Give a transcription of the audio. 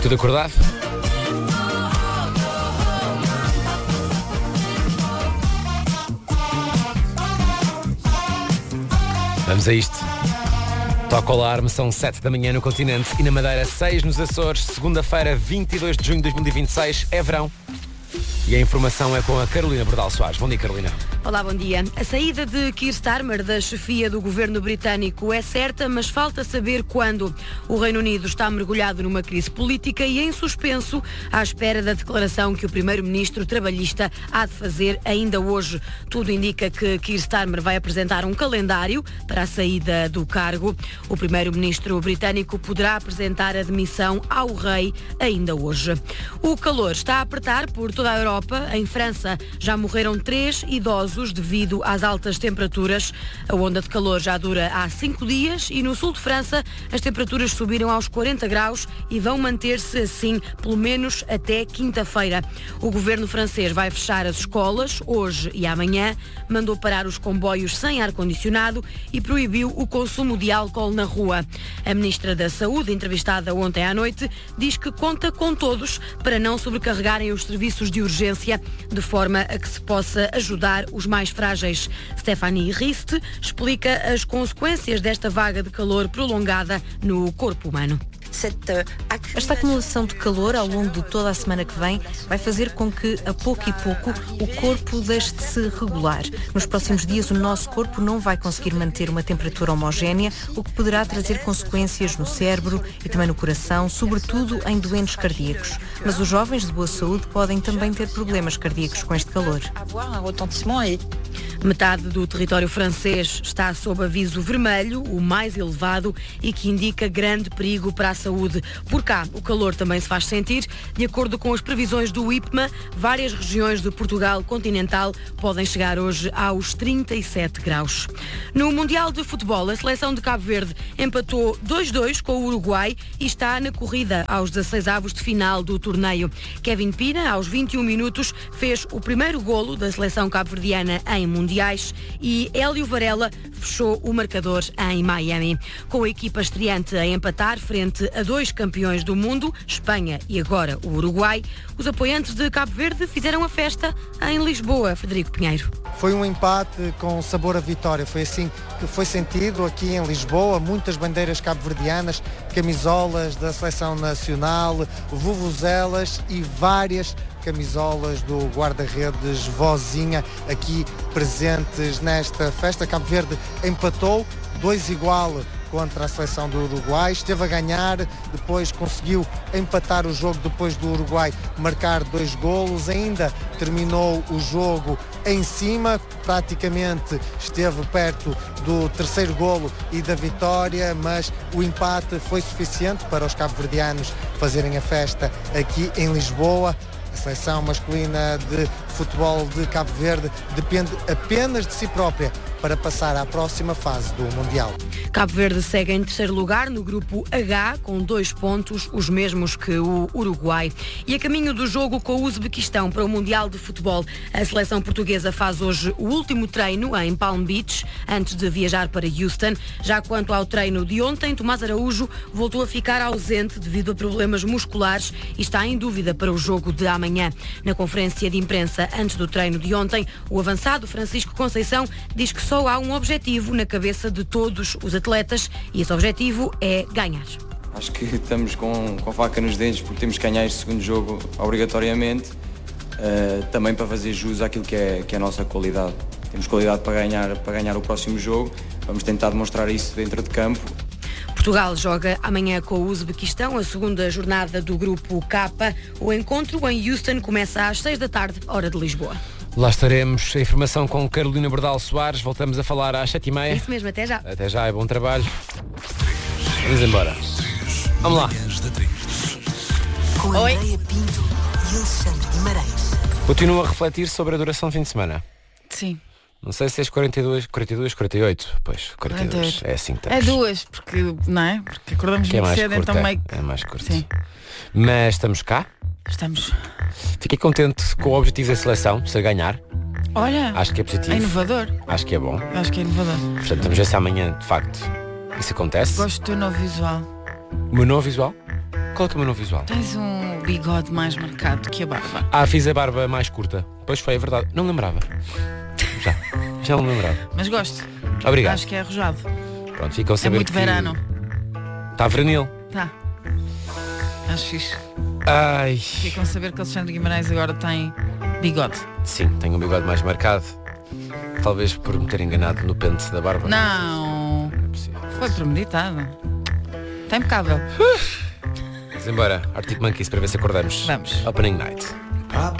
Tudo acordado? Vamos a isto. Toca o alarme, são 7 da manhã no continente e na Madeira 6 nos Açores, segunda-feira 22 de junho de 2026, é verão. E a informação é com a Carolina Bordal Soares. Bom dia, Carolina. Olá, bom dia. A saída de Keir Starmer da chefia do governo britânico é certa, mas falta saber quando. O Reino Unido está mergulhado numa crise política e em suspenso à espera da declaração que o primeiro-ministro trabalhista há de fazer ainda hoje. Tudo indica que Keir Starmer vai apresentar um calendário para a saída do cargo. O primeiro-ministro britânico poderá apresentar a demissão ao rei ainda hoje. O calor está a apertar por toda a Europa. Em França já morreram 3 idosos devido às altas temperaturas. A onda de calor já dura há 5 dias e no sul de França as temperaturas subiram aos 40 graus e vão manter-se assim pelo menos até quinta-feira. O governo francês vai fechar as escolas hoje e amanhã, mandou parar os comboios sem ar-condicionado e proibiu o consumo de álcool na rua. A ministra da Saúde, entrevistada ontem à noite, diz que conta com todos para não sobrecarregarem os serviços de urgência, de forma a que se possa ajudar os mais frágeis. Stéphanie Rist explica as consequências desta vaga de calor prolongada no corpo humano. Esta acumulação de calor ao longo de toda a semana que vem vai fazer com que, a pouco e pouco, o corpo deixe de se regular. Nos próximos dias, o nosso corpo não vai conseguir manter uma temperatura homogénea, o que poderá trazer consequências no cérebro e também no coração, sobretudo em doentes cardíacos. Mas os jovens de boa saúde podem também ter problemas cardíacos com este calor. Metade do território francês está sob aviso vermelho, o mais elevado, e que indica grande perigo para a saúde. Por cá, o calor também se faz sentir. De acordo com as previsões do IPMA, várias regiões de Portugal continental podem chegar hoje aos 37 graus. No Mundial de Futebol, a seleção de Cabo Verde empatou 2-2 com o Uruguai e está na corrida aos 16avos de final do torneio. Kevin Pina, aos 21 minutos, fez o primeiro golo da seleção cabo-verdiana em mundiais e Hélio Varela fechou o marcador em Miami. Com a equipa estreante a empatar frente a 2 campeões do mundo, Espanha e agora o Uruguai, os apoiantes de Cabo Verde fizeram a festa em Lisboa. Frederico Pinheiro. Foi um empate com sabor a vitória, foi assim que foi sentido aqui em Lisboa, muitas bandeiras cabo-verdianas, camisolas da seleção nacional, vuvuzelas e várias camisolas do guarda-redes Vozinha aqui presentes nesta festa. Cabo Verde empatou 2-2 contra a seleção do Uruguai, esteve a ganhar, depois conseguiu empatar o jogo depois do Uruguai marcar 2 golos, ainda terminou o jogo em cima, praticamente esteve perto do terceiro golo e da vitória, mas o empate foi suficiente para os cabo-verdianos fazerem a festa aqui em Lisboa. A seleção masculina de futebol de Cabo Verde depende apenas de si própria para passar à próxima fase do Mundial. Cabo Verde segue em terceiro lugar no grupo H, com 2 pontos, os mesmos que o Uruguai. E a caminho do jogo com o Uzbequistão para o Mundial de Futebol, a seleção portuguesa faz hoje o último treino em Palm Beach, antes de viajar para Houston. Já quanto ao treino de ontem, Tomás Araújo voltou a ficar ausente devido a problemas musculares e está em dúvida para o jogo de amanhã. Na conferência de imprensa antes do treino de ontem, o avançado Francisco Conceição diz que só há um objetivo na cabeça de todos os atletas e esse objetivo é ganhar. Acho que estamos com faca nos dentes porque temos que ganhar este segundo jogo obrigatoriamente, também para fazer jus àquilo que é a nossa qualidade. Temos qualidade para ganhar o próximo jogo, vamos tentar demonstrar isso dentro de campo. Portugal joga amanhã com o Uzbequistão, a segunda jornada do grupo K. O encontro em Houston começa às 6 da tarde, hora de Lisboa. Lá estaremos. A informação com Carolina Bordal Soares. Voltamos a falar às 7h30. Isso mesmo, até já. Até já, é bom trabalho. Vamos embora. Vamos lá. Com Andréia Pinto e Alexandre Guimarães. Continua a refletir sobre a duração do fim de semana. Sim. Não sei se és 42, 48. Pois, 42. É assim que estamos. É 2, porque, não é? Porque acordamos muito cedo, então meio que... É mais curto. Sim. Mas estamos cá. Estamos. Fiquei contente com o objetivo da seleção, se ganhar. Olha, acho que é positivo. É inovador. Acho que é bom. Acho que é inovador. Portanto, vamos ver se amanhã, de facto, isso acontece. Gosto do teu novo visual. O meu novo visual? Qual é que é o meu novo visual? Tens um bigode mais marcado que a barba. Fiz a barba mais curta. Pois foi, é verdade. Não lembrava. Já não lembrava. Mas gosto. Obrigado. Acho que é arrojado. Pronto, ficam a saber muito que... verano. Está veranil. Tá. Acho fixe. Ai. Ficam a saber que Alexandre Guimarães agora tem bigode. Sim, tenho um bigode mais marcado. Talvez por me ter enganado no pente da barba. Não. É possível. Foi premeditado. Está impecável. Vamos embora. Arctic Monkeys para ver se acordamos. Vamos. Opening Night.